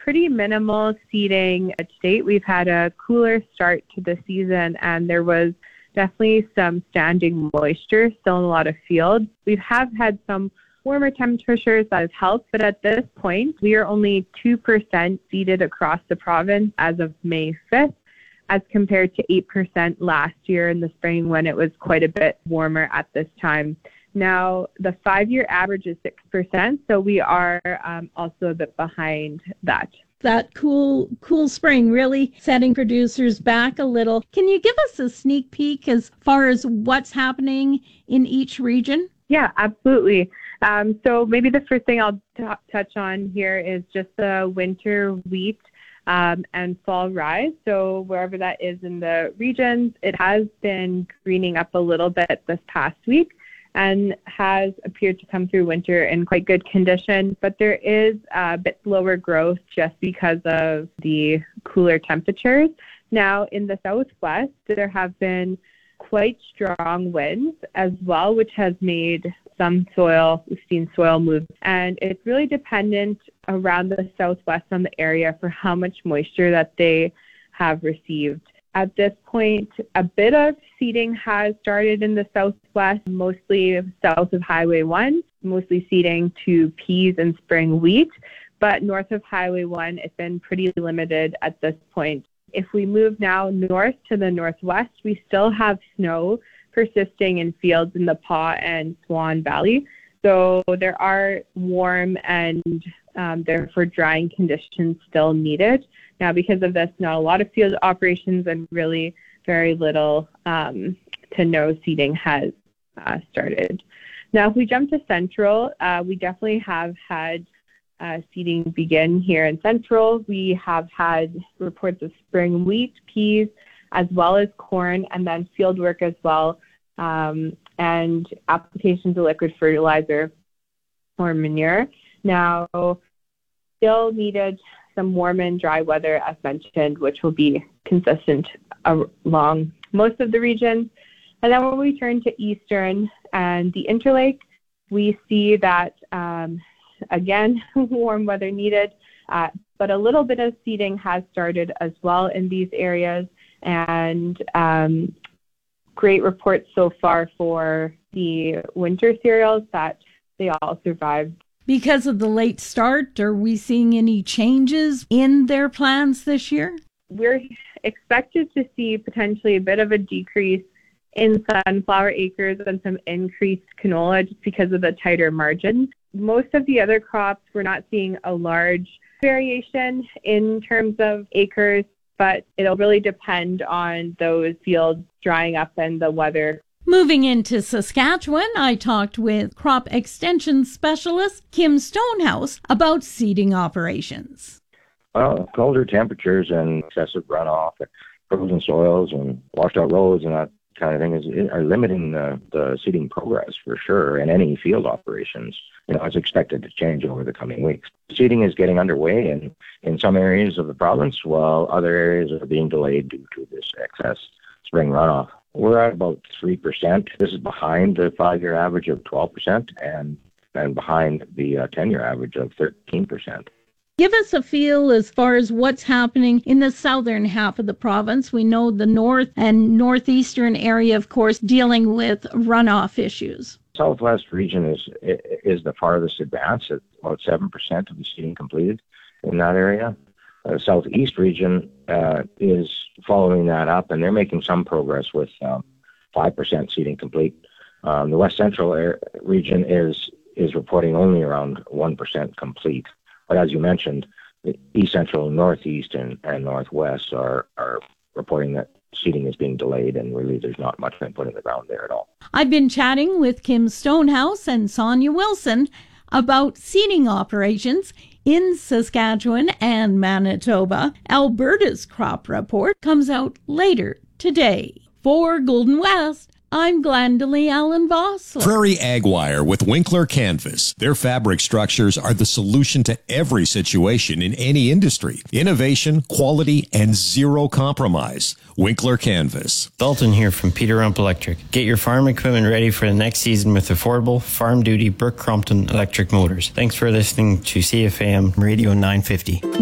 pretty minimal seeding to date. We've had a cooler start to the season, and there was definitely some standing moisture still in a lot of fields. We have had some warmer temperatures that have helped, but at this point, we are only 2% seeded across the province as of May 5th, as compared to 8% last year in the spring when it was quite a bit warmer at this time. Now, the 5-year average is 6%, so we are also a bit behind that. That cool spring really setting producers back a little. Can you give us a sneak peek as far as what's happening in each region? Yeah, absolutely. So maybe the first thing I'll touch on here is just the winter wheat and fall rye. So wherever that is in the regions, it has been greening up a little bit this past week and has appeared to come through winter in quite good condition. But there is a bit slower growth just because of the cooler temperatures. Now, in the southwest, there have been quite strong winds as well, which has made some soil, we've seen soil move. And it's really dependent around the southwest on the area for how much moisture that they have received. At this point, a bit of seeding has started in the southwest, mostly south of Highway 1, mostly seeding to peas and spring wheat. But north of Highway 1, it's been pretty limited at this point. If we move now north to the northwest, we still have snow persisting in fields in the Paw and Swan Valley. So there are warm and therefore drying conditions still needed. Now, because of this, not a lot of field operations and really very little to no seeding has started. Now, if we jump to Central, we definitely have had seeding begin here in Central. We have had reports of spring wheat, peas, as well as corn, and then field work as well, and applications of liquid fertilizer or manure. Now, still needed some warm and dry weather, as mentioned, which will be consistent along most of the regions. And then when we turn to Eastern and the Interlake, we see that, again, warm weather needed, but a little bit of seeding has started as well in these areas, and great reports so far for the winter cereals that they all survived. Because of the late start, are we seeing any changes in their plans this year? We're expected to see potentially a bit of a decrease in sunflower acres and some increased canola just because of the tighter margins. Most of the other crops, we're not seeing a large variation in terms of acres, but it'll really depend on those fields drying up and the weather. Moving into Saskatchewan, I talked with crop extension specialist Kim Stonehouse about seeding operations. Well, colder temperatures and excessive runoff, and frozen soils and washed out roads and that kind of thing are limiting the seeding progress for sure in any field operations. It's expected to change over the coming weeks. Seeding is getting underway in some areas of the province, while other areas are being delayed due to this excess spring runoff. We're at about 3%. This is behind the 5-year average of 12% and behind the 10-year average of 13%. Give us a feel as far as what's happening in the southern half of the province. We know the north and northeastern area, of course, dealing with runoff issues. Southwest region is the farthest advanced at about 7% of the seeding completed in that area. The southeast region is following that up, and they're making some progress with 5% seeding complete. The west central region is reporting only around 1% complete. But as you mentioned, the east central, northeast, and northwest are reporting that seeding is being delayed, and really there's not much been put in the ground there at all. I've been chatting with Kim Stonehouse and Sonia Wilson about seeding operations in Saskatchewan and Manitoba. Alberta's crop report comes out later today. For Golden West, I'm Glendalee Allen Vossler. Prairie Ag Wire with Winkler Canvas. Their fabric structures are the solution to every situation in any industry. Innovation, quality, and zero compromise. Winkler Canvas. Dalton here from Peter Rump Electric. Get your farm equipment ready for the next season with affordable, farm-duty Burke Crompton electric motors. Thanks for listening to CFAM Radio 950.